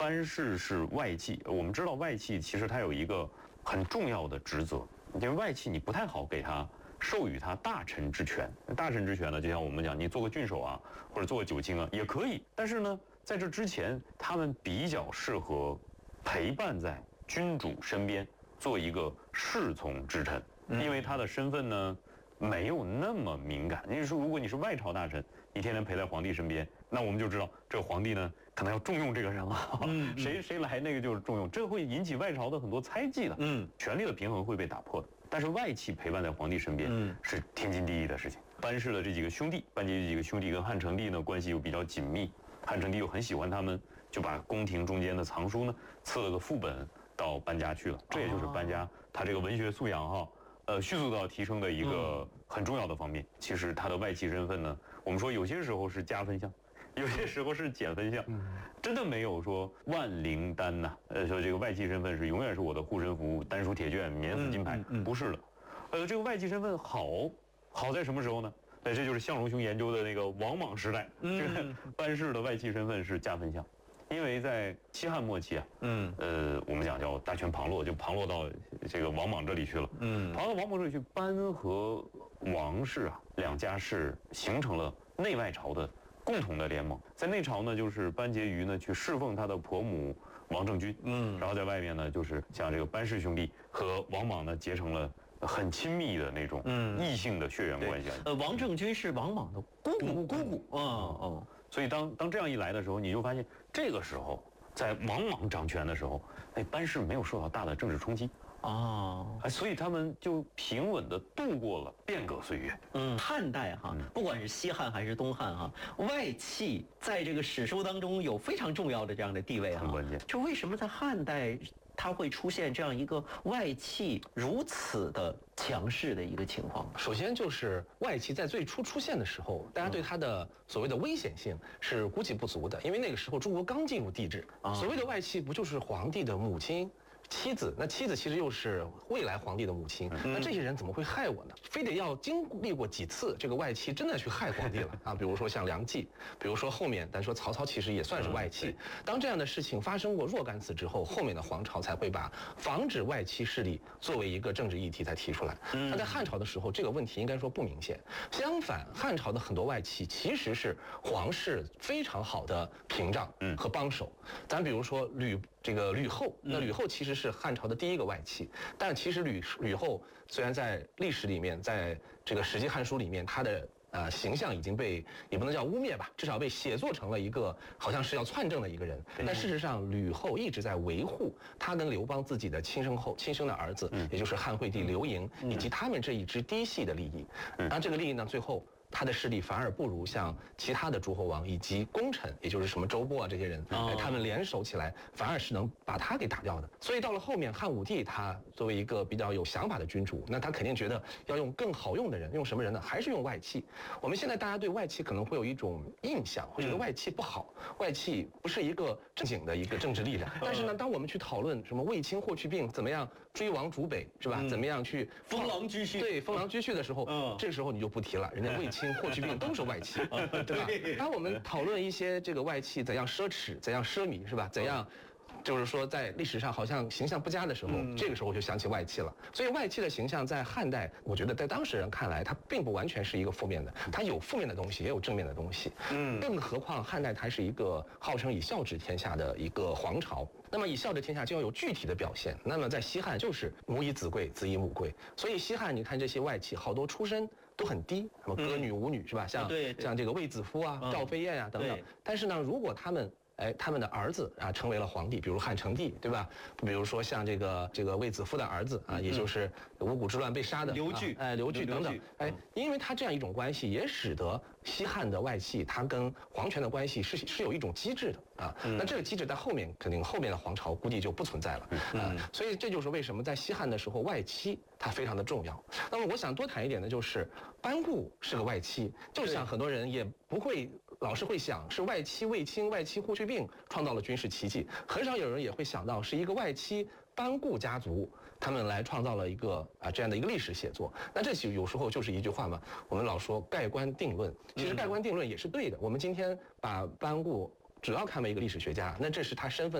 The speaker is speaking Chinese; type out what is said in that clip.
班氏是外戚，我们知道外戚其实他有一个很重要的职责，因为外戚你不太好给他授予他大臣之权。大臣之权呢，就像我们讲，你做个郡守啊，或者做个九卿啊，也可以。但是呢，在这之前，他们比较适合陪伴在君主身边，做一个侍从之臣，因为他的身份呢没有那么敏感。你说，如果你是外朝大臣，你天天陪在皇帝身边，那我们就知道这个皇帝呢可能要重用这个人了，谁来那个就是重用，这会引起外朝的很多猜忌的，权力的平衡会被打破的。但是外戚陪伴在皇帝身边，是天经地义的事情。班氏的这几个兄弟，班级这几个兄弟跟汉成帝呢关系又比较紧密，汉成帝又很喜欢他们，就把宫廷中间的藏书呢赐了个副本到班家去了。这也就是班家他这个文学素养迅速到提升的一个很重要的方面。其实他的外戚身份呢，我们说有些时候是加分项，有些时候是减分项，真的没有说万灵丹呐，说这个外戚身份是永远是我的护身符，丹书铁券，免死金牌，不是的。这个外戚身份好在什么时候呢？这就是向荣兄研究的那个王莽时代，这个班氏的外戚身份是加分项。因为在西汉末期啊，我们讲叫大权旁落，就旁落到这个王莽这里去了。旁到王莽这里去，班和王氏啊两家是形成了内外朝的共同的联盟。在内朝呢，就是班婕妤呢去侍奉他的婆母王政君，然后在外面呢，就是像这个班氏兄弟和王莽呢结成了很亲密的那种异性的血缘关系。 王政君是王莽的姑姑。 所以当这样一来的时候，你就发现这个时候在王莽掌权的时候，班氏没有受到大的政治冲击所以他们就平稳地度过了变革岁月。 汉代不管是西汉还是东汉外戚在这个史书当中有非常重要的这样的地位很关键。 就为什么在汉代它会出现这样一个外戚如此的强势的一个情况？ 首先就是外戚在最初出现的时候，大家对它的所谓的危险性是估计不足的，因为那个时候中国刚进入帝制，所谓的外戚不就是皇帝的母亲、妻子？那妻子其实又是未来皇帝的母亲，那这些人怎么会害我呢？非得要经历过几次这个外戚真的去害皇帝了比如说像梁冀，比如说后面咱说曹操其实也算是外戚。当这样的事情发生过若干次之后，后面的皇朝才会把防止外戚势力作为一个政治议题才提出来。那在汉朝的时候，这个问题应该说不明显。相反，汉朝的很多外戚其实是皇室非常好的屏障和帮手。咱比如说吕后，那吕后其实是汉朝的第一个外戚，但其实吕后虽然在历史里面，在这个《史记》《汉书》里面，她的形象已经被也不能叫污蔑吧，至少被写作成了一个好像是要篡政的一个人。但事实上，吕后一直在维护她跟刘邦自己的亲生的儿子，也就是汉惠帝刘盈以及他们这一支嫡系的利益。那这个利益呢，最后他的势力反而不如像其他的诸侯王以及功臣，也就是什么周勃这些人，他们联手起来，反而是能把他给打掉的。所以到了后面，汉武帝他作为一个比较有想法的君主，那他肯定觉得要用更好用的人，用什么人呢？还是用外戚。我们现在大家对外戚可能会有一种印象，会觉得外戚不好，外戚不是一个正经的一个政治力量。但是呢，当我们去讨论什么卫青、霍去病怎么样追王逐北，是吧？怎么样去封狼居胥？ 对，封狼居胥的时候，这个时候你就不提了，人家卫青、霍去病都是外戚，对吧？当我们讨论一些这个外戚怎样奢侈、怎样奢靡，是吧？怎样，就是说在历史上好像形象不佳的时候，这个时候就想起外戚了。所以外戚的形象在汉代，我觉得在当时人看来，它并不完全是一个负面的，它有负面的东西，也有正面的东西。更何况汉代它是一个号称以孝治天下的一个皇朝，那么以孝治天下就要有具体的表现。那么在西汉就是母以子贵，子以母贵，所以西汉你看这些外戚好多出身都很低，什么歌女舞女是吧？像这个卫子夫啊、赵飞燕啊等等。但是呢，如果他们的儿子成为了皇帝，比如汉成帝，对吧？比如说像这个卫子夫的儿子也就是五谷之乱被杀的刘据等等，因为他这样一种关系，也使得西汉的外戚他跟皇权的关系是有一种机制的那这个机制在后面肯定后面的皇朝估计就不存在了所以这就是为什么在西汉的时候外戚它非常的重要。那么我想多谈一点的就是班固是个外戚，就像很多人也不会老是会想是外戚卫青、外戚霍去病创造了军事奇迹，很少有人也会想到是一个外戚班固家族他们来创造了一个这样的一个历史写作。那这有时候就是一句话嘛，我们老说盖棺定论，其实盖棺定论也是对的。我们今天把班固主要看为一个历史学家，那这是他身份